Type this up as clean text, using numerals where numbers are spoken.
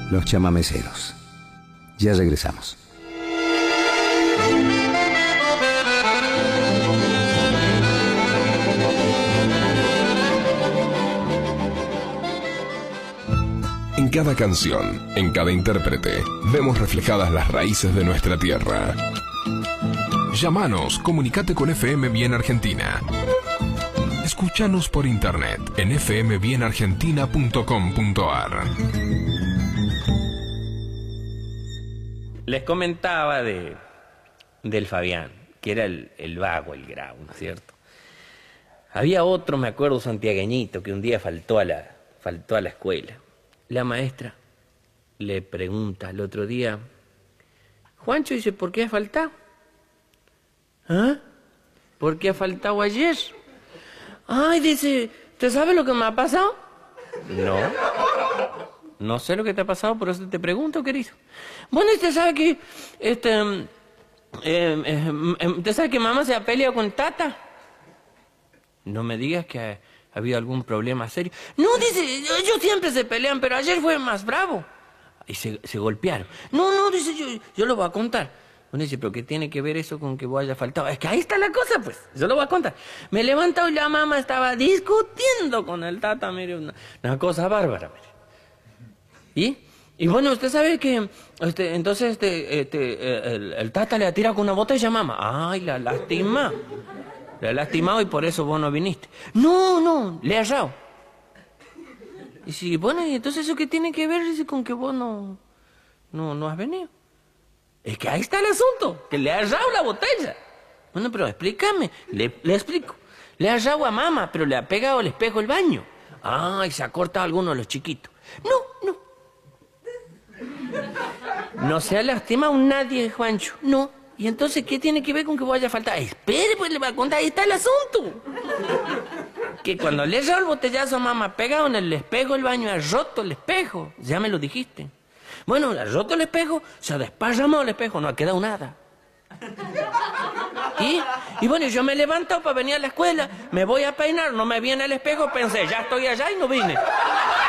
Los chamameceros. Ya regresamos. En cada canción, en cada intérprete, vemos reflejadas las raíces de nuestra tierra. Llámanos, comunicate con FM Bien Argentina. Escúchanos por internet en fmbienargentina.com.ar. Les comentaba del Fabián, que era el vago, el grau, ¿no es cierto? Había otro, me acuerdo, santiagueñito, que un día faltó a la escuela. La maestra le pregunta el otro día, Juancho, dice, ¿por qué has faltado? ¿Ah? ¿Por qué has faltado ayer? Ay, dice, ¿usted sabe lo que me ha pasado? No. No sé lo que te ha pasado, por eso te pregunto, querido. Bueno, usted sabe que, usted sabe que mamá se ha peleado con Tata. No me digas que ha habido algún problema serio. No, dice, ellos siempre se pelean, pero ayer fue más bravo. Y se golpearon. No, dice, yo lo voy a contar. Bueno, dice, pero ¿qué tiene que ver eso con que vos hayas faltado? Es que ahí está la cosa, pues. Yo lo voy a contar. Me he levantado y la mamá estaba discutiendo con el Tata, mire, una cosa bárbara, mire. Y bueno, usted sabe que entonces el Tata le ha tirado con una botella a mamá. Ay, la lastima. Le ha lastimado y por eso vos no viniste. No, le ha errado. Y si, bueno, y entonces eso qué tiene que ver con que vos no has venido. Es que ahí está el asunto, que le ha errado la botella. Bueno, pero explícame, le explico. Le ha errado a mamá, pero le ha pegado el espejo del baño. Ay, se ha cortado alguno de los chiquitos. No. No se ha lastimado nadie, Juancho. No. ¿Y entonces qué tiene que ver con que vaya a faltar? Espere, pues le va a contar, ahí está el asunto. Que cuando le dio el botellazo a mamá, pegado en el espejo del baño, ha roto el espejo. Ya me lo dijiste. Bueno, ha roto el espejo, se ha desparramado el espejo, no ha quedado nada. Y bueno, yo me he levantado para venir a la escuela, me voy a peinar, no me vi en el espejo, pensé, ya estoy allá y no vine.